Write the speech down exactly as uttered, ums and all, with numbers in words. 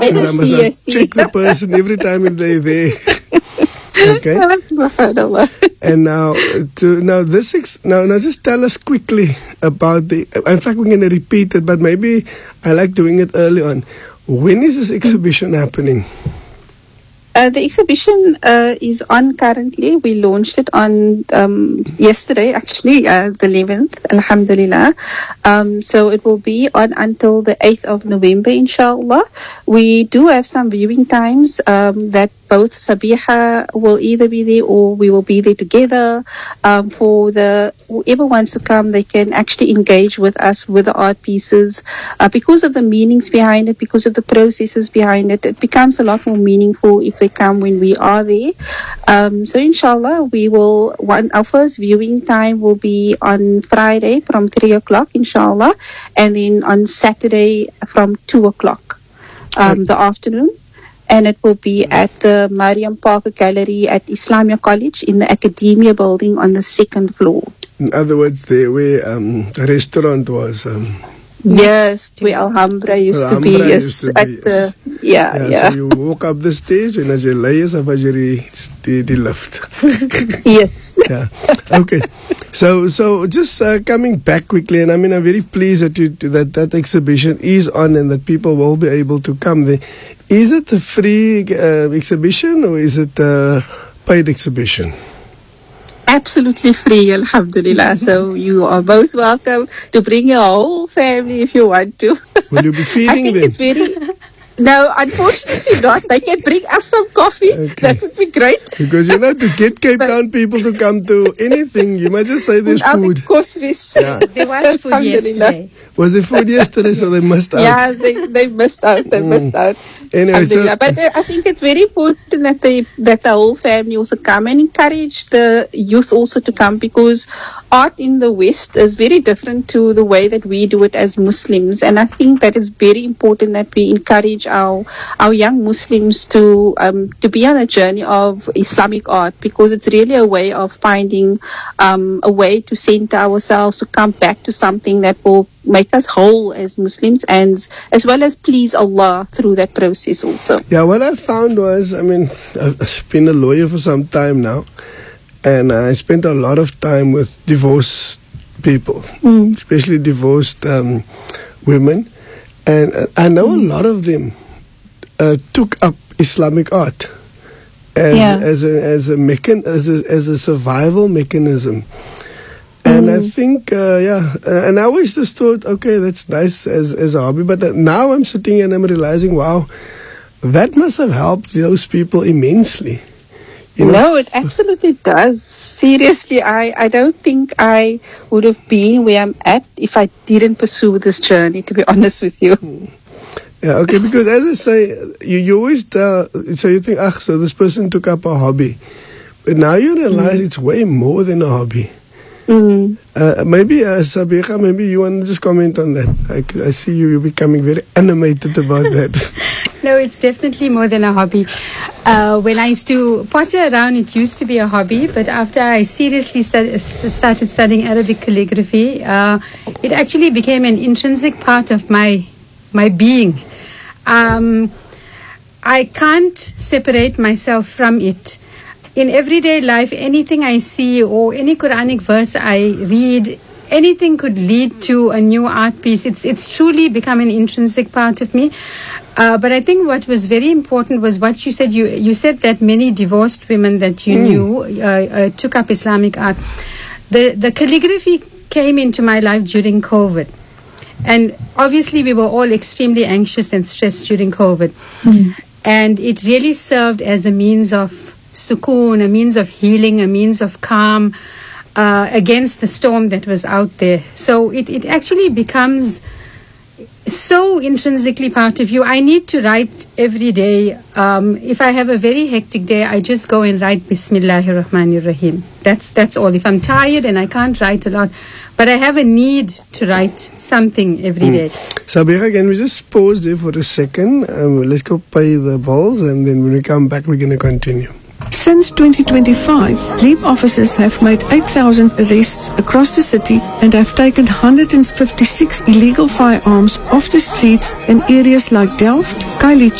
I must not check the person every time if they're there. Okay. And now, to now this ex, now now just tell us quickly about the. In fact, we're going to repeat it, but maybe I like doing it early on. When is this exhibition happening? Uh, the exhibition uh, is on currently. We launched it on um, yesterday, actually, uh, the eleventh, alhamdulillah. Um, so it will be on until the eighth of November, inshallah. We do have some viewing times um, that both Sabiha will either be there or we will be there together. Um, for the whoever wants to come, they can actually engage with us with the art pieces. Uh, because of the meanings behind it, because of the processes behind it, it becomes a lot more meaningful if they come when we are there. Um, so inshallah, we will, one, our first viewing time will be on Friday from three o'clock, inshallah, and then on Saturday from two o'clock, um, the afternoon. And it will be at the Mariam Parker Gallery at Islamia College in the Academia building on the second floor. In other words, there where um, the restaurant was. Um, yes, where Alhambra used Alhambra to be. Yes, used to at be, the yes. yeah, yeah, yeah. So you walk up the stage and as you lay is of the the lift. Yes. Yeah. Okay. So so just uh, coming back quickly, and I mean I'm very pleased that you that that exhibition is on and that people will be able to come there. Is it a free uh, exhibition or is it a paid exhibition? Absolutely free, alhamdulillah. So you are most welcome to bring your whole family if you want to. Will you be feeding I think them? It's very. No, unfortunately not. They can bring us some coffee. Okay. That would be great. Because you know, to get Cape Town people to come to anything, you might just say there's food. Of course, miss. Yeah. There was food yesterday. Was there food yesterday, so they missed out? Yeah, they, they missed out. They mm. missed out. Anyway, so, but uh, I think it's very important that they that the whole family also come and encourage the youth also to come, because art in the West is very different to the way that we do it as Muslims, and I think that it's very important that we encourage our our young Muslims to um, to be on a journey of Islamic art, because it's really a way of finding um, a way to center ourselves, to come back to something that will make us whole as Muslims, and as well as please Allah through that process also. Yeah, what I found was, I mean, I've been a lawyer for some time now, and I spent a lot of time with divorced people, mm. especially divorced um, women, and I know mm. a lot of them uh, took up Islamic art as yeah. as a as a, mechan- as a as a survival mechanism. And mm. I think, uh, yeah, uh, and I always just thought, okay, that's nice as, as a hobby. But uh, now I'm sitting and I'm realizing, wow, that must have helped those people immensely. You know? No, it absolutely does. Seriously, I, I don't think I would have been where I'm at if I didn't pursue this journey, to be honest with you. Yeah, okay, because as I say, you, you always tell, so you think, ah, so this person took up a hobby. But now you realize mm. it's way more than a hobby. Mm. Uh, maybe, uh, Sabiha, maybe you want to just comment on that. I, I see you, you're becoming very animated about that. No, it's definitely more than a hobby. Uh, when I used to potter around, it used to be a hobby, but after I seriously stud- started studying Arabic calligraphy, uh, it actually became an intrinsic part of my my being. Um, I can't separate myself from it. In everyday life, anything I see or any Quranic verse I read, anything could lead to a new art piece. It's it's truly become an intrinsic part of me. Uh, but I think what was very important was what you said. You you said that many divorced women that you mm. knew uh, uh, took up Islamic art. The the calligraphy came into my life during COVID. And obviously we were all extremely anxious and stressed during COVID. Mm. And it really served as a means of sukoon, a means of healing, a means of calm uh, against the storm that was out there. So it, it actually becomes so intrinsically part of you. I need to write every day. Um, if I have a very hectic day, I just go and write Bismillahir Rahmanir Rahim. That's that's all. If I'm tired and I can't write a lot, but I have a need to write something every mm. day. Sabiha, can we just pause there for a second? Um, let's go pay the bills, and then when we come back, we're going to continue. Since twenty twenty-five, LEAP officers have made eight thousand arrests across the city and have taken one hundred fifty-six illegal firearms off the streets in areas like Delft, Khayelitsha,